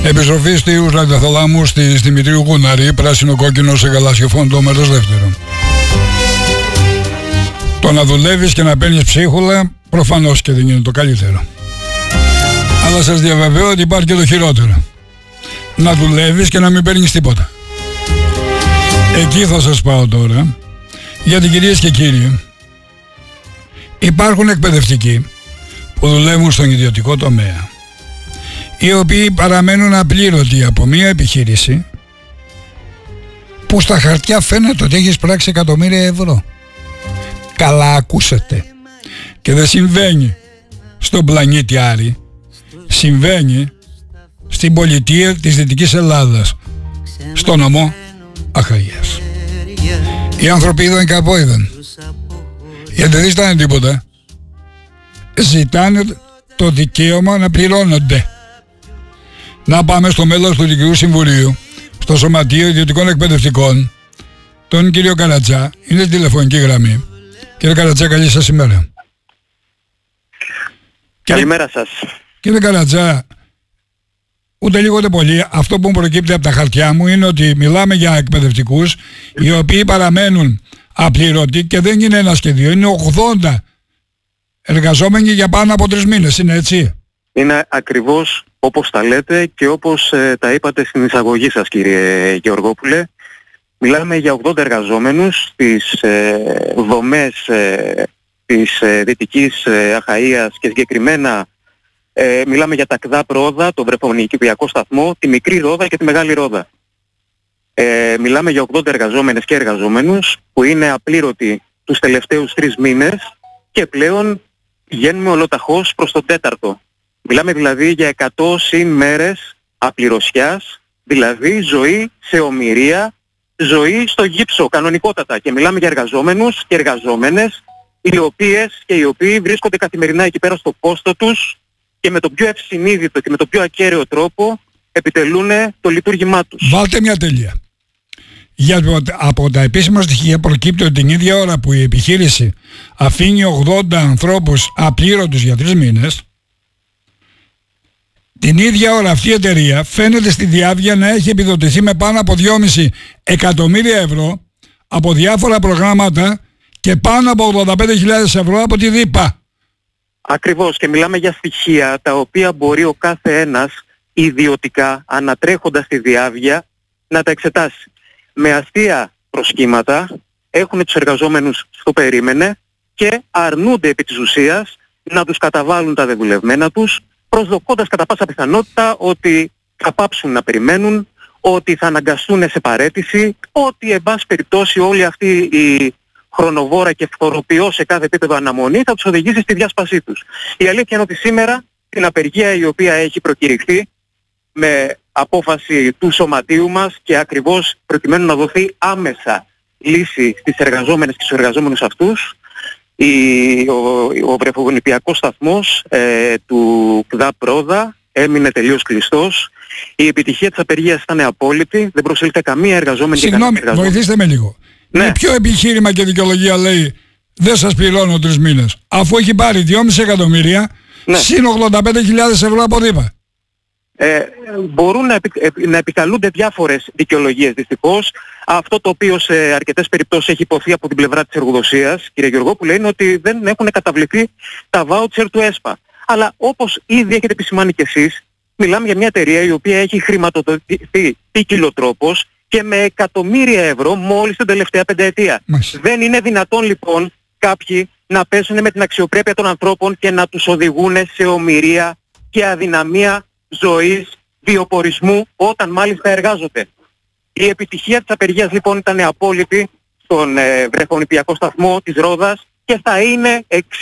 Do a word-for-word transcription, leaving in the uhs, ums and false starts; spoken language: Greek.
Επιστροφή στους ραδιοθαλάμους της Δημητρίου Κούναρη, πράσινο-κόκκινο σε γαλάζιο φόντο, μέρος δεύτερο. Το να δουλεύεις και να παίρνεις ψίχουλα προφανώς και δεν είναι το καλύτερο. Αλλά σας διαβεβαιώ ότι υπάρχει και το χειρότερο. Να δουλεύεις και να μην παίρνεις τίποτα. Εκεί θα σας πάω τώρα, γιατί κυρίες και κύριοι, υπάρχουν εκπαιδευτικοί που δουλεύουν στον ιδιωτικό τομέα, οι οποίοι παραμένουν απλήρωτοι από μια επιχείρηση που στα χαρτιά φαίνεται ότι έχεις πράξει εκατομμύρια ευρώ. Καλά ακούσατε. Και δεν συμβαίνει στον πλανήτη Άρη, συμβαίνει στην πολιτεία της Δυτικής Ελλάδας, στο νομό Αχαΐας. Οι άνθρωποι είδαν και απόειδαν, γιατί δεν ζητάνε τίποτα, ζητάνε το δικαίωμα να πληρώνονται. Να πάμε στο μέλος του Διοικητικού Συμβουλίου, στο Σωματείο Ιδιωτικών Εκπαιδευτικών, τον κύριο Καρατζά. Είναι στη τηλεφωνική γραμμή. Κύριε Καρατζά, καλή σας ημέρα. Καλημέρα σας. Κύριε Καρατζά, ούτε λίγο ούτε πολύ, αυτό που μου προκύπτει από τα χαρτιά μου είναι ότι μιλάμε για εκπαιδευτικούς οι οποίοι παραμένουν απλήρωτοι και δεν είναι ένα και δύο, είναι ογδόντα εργαζόμενοι για πάνω από τρεις μήνες, είναι έτσι? Είναι ακριβώς όπως τα λέτε και όπως ε, τα είπατε στην εισαγωγή σας, κύριε Γεωργόπουλε. Μιλάμε για ογδόντα εργαζόμενους στις ε, δομές ε, της ε, Δυτικής ε, Αχαΐας και συγκεκριμένα ε, μιλάμε για τα ΚΔΑΠ Ρόδα, τον βρεφονικηπιακό σταθμό, τη Μικρή Ρόδα και τη Μεγάλη Ρόδα. Ε, μιλάμε για ογδόντα εργαζόμενες και εργαζόμενους που είναι απλήρωτοι τους τελευταίους τρεις μήνες και πλέον πηγαίνουμε ολοταχώς προς τον τέταρτο. Μιλάμε δηλαδή για εκατό συν μέρες απληρωσιάς, δηλαδή ζωή σε ομηρία, ζωή στο γύψο κανονικότατα. Και μιλάμε για εργαζόμενους και εργαζόμενες οι οποίες και οι οποίοι βρίσκονται καθημερινά εκεί πέρα στο πόστο τους και με τον πιο ευσυνείδητο και με τον πιο ακέραιο τρόπο επιτελούν το λειτουργήμά τους. Βάλτε μια τελεία. Γιατί από τα επίσημα στοιχεία προκύπτει ότι την ίδια ώρα που η επιχείρηση αφήνει ογδόντα ανθρώπους απλήρωτους για τρεις μήνες, την ίδια ώρα αυτή η εταιρεία φαίνεται στη διάβγεια να έχει επιδοτηθεί με πάνω από δυόμισι εκατομμύρια ευρώ από διάφορα προγράμματα και πάνω από ογδόντα πέντε χιλιάδες ευρώ από τη ΔΥΠΑ. Ακριβώς, και μιλάμε για στοιχεία τα οποία μπορεί ο κάθε ένας ιδιωτικά, ανατρέχοντας τη διάβγεια, να τα εξετάσει. Με αστεία προσχήματα έχουν τους εργαζόμενους στο περίμενε και αρνούνται επί της ουσίας να τους καταβάλουν τα δεδουλευμένα τους, προσδοκώντας κατά πάσα πιθανότητα ότι θα πάψουν να περιμένουν, ότι θα αναγκαστούν σε παραίτηση, ότι εν πάση περιπτώσει όλη αυτή η χρονοβόρα και φθοροποιώ σε κάθε επίπεδο αναμονή θα τους οδηγήσει στη διάσπασή τους. Η αλήθεια είναι ότι σήμερα την απεργία η οποία έχει προκηρυχθεί με απόφαση του σωματείου μας και ακριβώς προκειμένου να δοθεί άμεσα λύση στις εργαζόμενες και στους εργαζόμενους αυτούς, η, ο, ο βρεφονιπιακός σταθμός ε, του ΚΔΑΠ Ρόδα έμεινε τελείως κλειστός. Η επιτυχία της απεργίας ήταν απόλυτη, δεν προσέλθε καμία εργαζόμενη. Συγγνώμη, βοηθήστε με λίγο. Ναι. Με ποιο επιχείρημα και δικαιολογία λέει δεν σας πληρώνω τρεις μήνες, αφού έχει πάρει δυόμισι εκατομμύρια, ναι, συν ογδόντα πέντε χιλιάδες ευρώ από ΔΥΠΑ? Ε, μπορούν να, επι, να επικαλούνται διάφορες δικαιολογίες δυστυχώς. Αυτό το οποίο σε αρκετές περιπτώσεις έχει υποθεί από την πλευρά της εργοδοσίας, κύριε Γεωργόπουλε, είναι ότι δεν έχουν καταβληθεί τα βάουτσερ του ΕΣΠΑ. Αλλά όπως ήδη έχετε επισημάνει κι εσείς, μιλάμε για μια εταιρεία η οποία έχει χρηματοδοτηθεί ποικιλοτρόπως και με εκατομμύρια ευρώ μόλις την τελευταία πενταετία. Μάλιστα. Δεν είναι δυνατόν λοιπόν κάποιοι να πέσουν με την αξιοπρέπεια των ανθρώπων και να τους οδηγούν σε ομηρία και αδυναμία ζωής, βιοπορισμού, όταν μάλιστα εργάζονται. Η επιτυχία της απεργίας λοιπόν ήταν απόλυτη στον ε, βρεφονιπιακό σταθμό της Ρόδας και θα είναι εξ